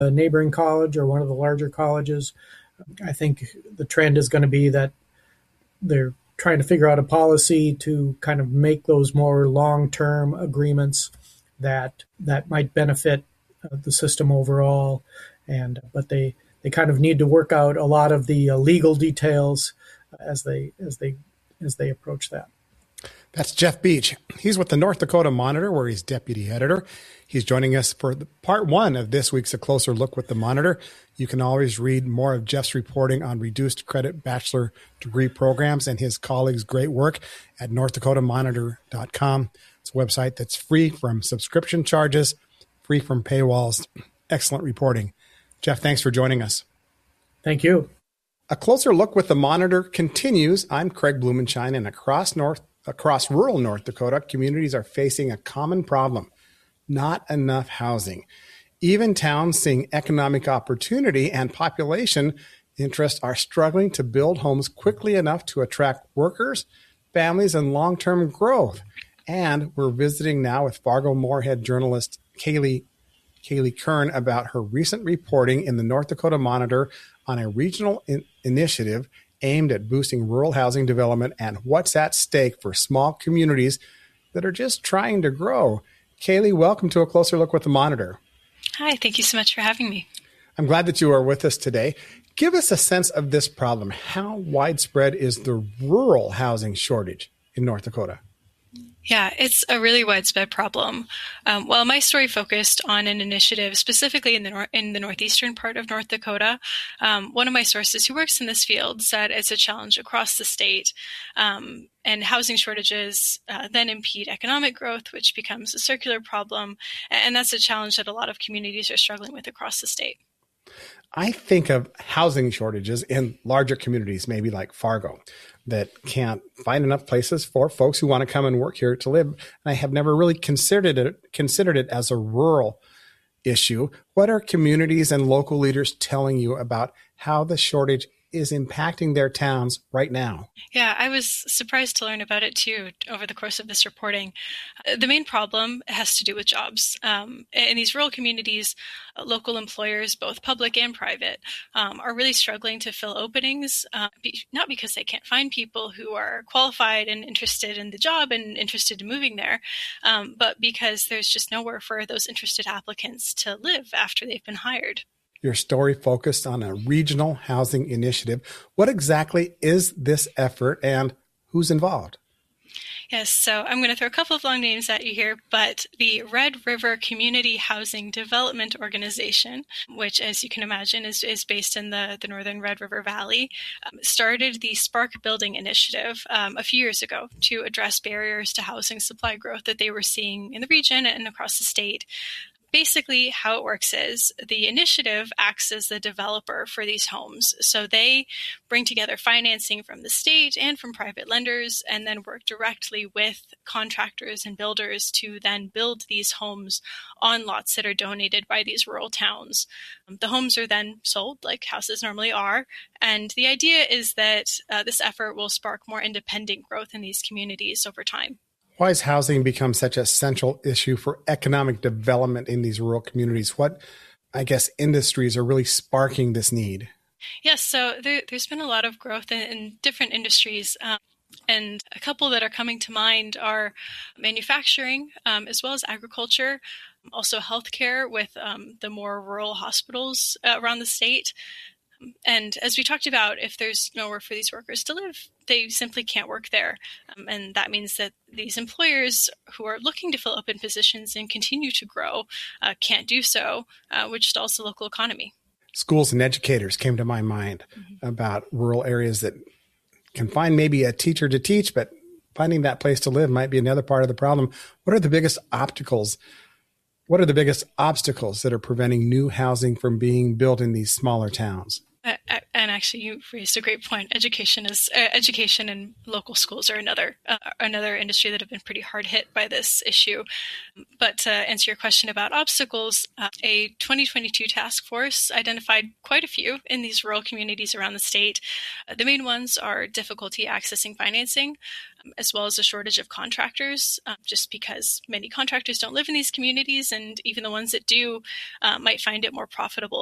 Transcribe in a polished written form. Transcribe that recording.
a neighboring college or one of the larger colleges. I think the trend is going to be that they're trying to figure out a policy to kind of make those more long-term agreements that might benefit the system overall. But they kind of need to work out a lot of the legal details as they approach that. That's Jeff Beach. He's with the North Dakota Monitor, where he's deputy editor. He's joining us for part one of this week's A Closer Look with the Monitor. You can always read more of Jeff's reporting on reduced credit bachelor degree programs and his colleagues' great work at northdakotamonitor.com. It's a website that's free from subscription charges, free from paywalls. Excellent reporting. Jeff, thanks for joining us. Thank you. A Closer Look with the Monitor continues. I'm Craig Blumenshine, and across rural North Dakota, communities are facing a common problem: not enough housing. Even towns seeing economic opportunity and population interest are struggling to build homes quickly enough to attract workers, families, and long-term growth. And we're visiting now with Fargo-Moorhead journalist Kaylee Kern about her recent reporting in the North Dakota Monitor on a regional initiative aimed at boosting rural housing development and what's at stake for small communities that are just trying to grow. Kaylee, welcome to A Closer Look with the Monitor. Hi, thank you so much for having me. I'm glad that you are with us today. Give us a sense of this problem. How widespread is the rural housing shortage in North Dakota? Yeah, it's a really widespread problem. While my story focused on an initiative specifically in the northeastern part of North Dakota, one of my sources who works in this field said it's a challenge across the state, and housing shortages then impede economic growth, which becomes a circular problem, and that's a challenge that a lot of communities are struggling with across the state. I think of housing shortages in larger communities, maybe like Fargo, that can't find enough places for folks who want to come and work here to live. And I have never really considered it as a rural issue. What are communities and local leaders telling you about how the shortage is impacting their towns right now? Yeah, I was surprised to learn about it too over the course of this reporting. The main problem has to do with jobs. In these rural communities, local employers, both public and private, are really struggling to fill openings, not because they can't find people who are qualified and interested in the job and interested in moving there, but because there's just nowhere for those interested applicants to live after they've been hired. Your story focused on a regional housing initiative. What exactly is this effort and who's involved? Yes, so I'm going to throw a couple of long names at you here, but the Red River Community Housing Development Organization, which, as you can imagine, is based in the northern Red River Valley, started the Spark Building Initiative a few years ago to address barriers to housing supply growth that they were seeing in the region and across the state. Basically, how it works is the initiative acts as the developer for these homes. So they bring together financing from the state and from private lenders and then work directly with contractors and builders to then build these homes on lots that are donated by these rural towns. The homes are then sold like houses normally are. And the idea is that this effort will spark more independent growth in these communities over time. Why has housing become such a central issue for economic development in these rural communities? What, industries are really sparking this need? Yes, so there's been a lot of growth in different industries. And a couple that are coming to mind are manufacturing, as well as agriculture, also healthcare with the more rural hospitals around the state. And as we talked about, if there's nowhere for these workers to live, they simply can't work there. And that means that these employers who are looking to fill open positions and continue to grow can't do so, which stalls the local economy. Schools and educators came to my mind about rural areas that can find maybe a teacher to teach, but finding that place to live might be another part of the problem. What are the biggest obstacles? What are the biggest obstacles that are preventing new housing from being built in these smaller towns? And actually, you raised a great point. Education and local schools are another industry that have been pretty hard hit by this issue. But to answer your question about obstacles, a 2022 task force identified quite a few in these rural communities around the state. The main ones are difficulty accessing financing, as well as a shortage of contractors, just because many contractors don't live in these communities, and even the ones that do might find it more profitable